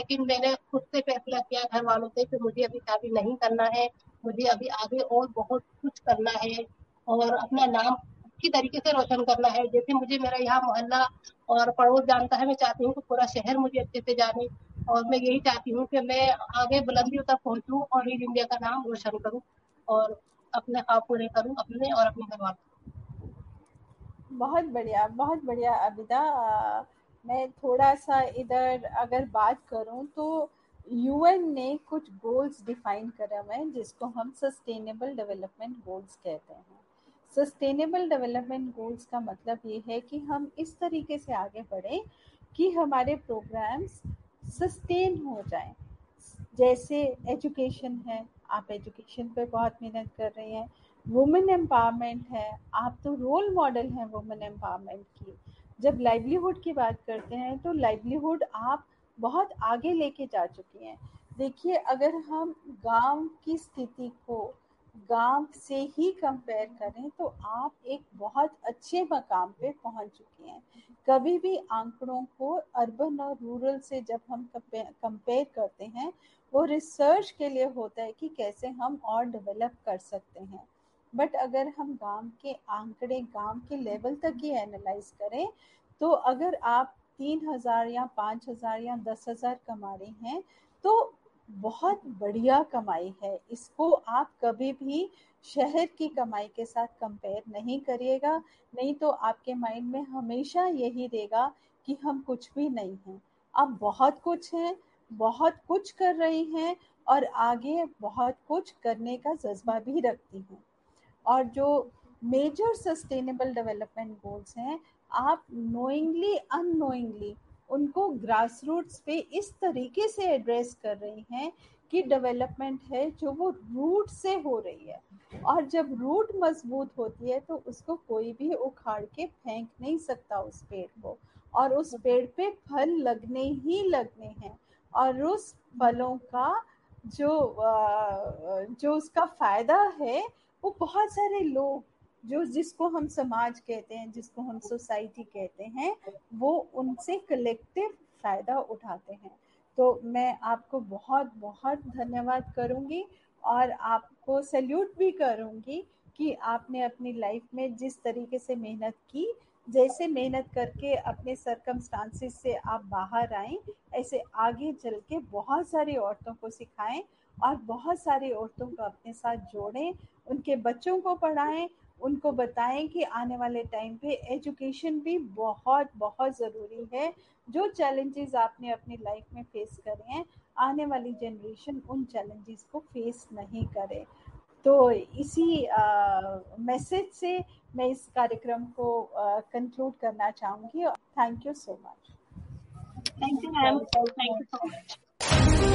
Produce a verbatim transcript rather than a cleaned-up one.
लेकिन मैंने खुद से फैसला किया घर वालों से कि मुझे अभी शादी नहीं करना है, मुझे अभी आगे और बहुत कुछ करना है और अपना नाम अच्छी तरीके से रोशन करना है। जैसे मुझे मेरा यहाँ मोहल्ला और पड़ोस जानता है, मैं चाहती हूँ कि पूरा शहर मुझे अच्छे से जाने और मैं यही चाहती हूँ कि मैं आगे बुलंदियों तक पहुंचूं और रीड इंडिया का नाम रोशन करूं और अपने ख्वाब पूरे करूं अपने और अपने घर वालों। बहुत बढ़िया, बहुत बढ़िया अबिदा। अ, मैं थोड़ा-सा इधर अगर बात करूँ तो यूएन ने कुछ गोल्स डिफाइन करा हुआ है जिसको हम सस्टेनेबल डेवलपमेंट गोल्स कहते हैं। सस्टेनेबल डेवलपमेंट गोल्स का मतलब ये है कि हम इस तरीके से आगे बढ़ें कि हमारे प्रोग्राम्स सस्टेन हो जाएँ। जैसे एजुकेशन है, आप एजुकेशन पे बहुत मेहनत कर रही हैं। वुमेन एम्पावरमेंट है, आप तो रोल मॉडल हैं वुमेन एम्पावरमेंट की। जब लाइवलीहुड की बात करते हैं तो लाइवलीहुड आप बहुत आगे लेके जा चुकी हैं। देखिए, अगर हम गांव की स्थिति को गांव से ही कंपेयर करें तो आप एक बहुत अच्छे मकाम पे पहुंच चुकी हैं। कभी भी आंकड़ों को अर्बन और रूरल से जब हम कंपेयर करते हैं, वो रिसर्च के लिए होता है कि कैसे हम और डेवलप कर सकते हैं। बट अगर हम गांव के आंकड़े गांव के लेवल तक ही एनालाइज करें तो अगर आप तीन हजार या पाँच हजार या दस हजार कमा रही हैं तो बहुत बढ़िया कमाई है। इसको आप कभी भी शहर की कमाई के साथ कंपेयर नहीं करिएगा, नहीं तो आपके माइंड में हमेशा यही रहेगा कि हम कुछ भी नहीं हैं। आप बहुत कुछ हैं, बहुत कुछ कर रही हैं और आगे बहुत कुछ करने का जज्बा भी रखती हैं। और जो मेजर सस्टेनेबल डेवलपमेंट गोल्स हैं, आप नोइंगली अननोइंगली उनको ग्रास रूट्स पे इस तरीके से एड्रेस कर रही हैं कि डेवलपमेंट है जो वो रूट से हो रही है। और जब रूट मजबूत होती है तो उसको कोई भी उखाड़ के फेंक नहीं सकता उस पेड़ को, और उस पेड़ पे फल लगने ही लगने हैं। और उस फलों का जो अ, जो उसका फायदा है वो बहुत सारे लोग, जो जिसको हम समाज कहते हैं, जिसको हम सोसाइटी कहते हैं, वो उनसे कलेक्टिव फायदा उठाते हैं। तो मैं आपको बहुत बहुत धन्यवाद करूंगी और आपको सैल्यूट भी करूंगी कि आपने अपनी लाइफ में जिस तरीके से मेहनत की, जैसे मेहनत करके अपने सरकमस्टांसिस से आप बाहर आए, ऐसे आगे चल के बहुत सारी औरतों को सिखाएं और बहुत सारी औरतों को अपने साथ जोड़ें, उनके बच्चों को पढ़ाएं, उनको बताएं कि आने वाले टाइम पे एजुकेशन भी बहुत बहुत ज़रूरी है। जो चैलेंजेस आपने अपनी लाइफ में फेस करे हैं, आने वाली जनरेशन उन चैलेंजेस को फेस नहीं करे। तो इसी मैसेज से मैं इस कार्यक्रम को कंक्लूड करना चाहूँगी। Thank you so much. Thank you ma'am, thank you so much.